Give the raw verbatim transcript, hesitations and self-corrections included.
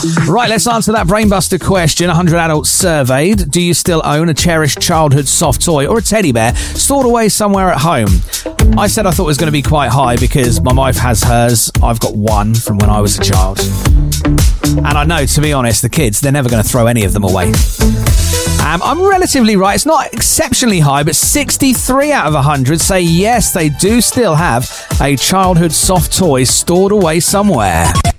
Right, let's answer that brainbuster question. one hundred adults surveyed. Do you still own a cherished childhood soft toy or a teddy bear stored away somewhere at home? I said I thought it was going to be quite high because my wife has hers. I've got one from when I was a child. And I know, to be honest, the kids, they're never going to throw any of them away. Um, I'm relatively right. It's not exceptionally high, but sixty-three out of one hundred say yes, they do still have a childhood soft toy stored away somewhere.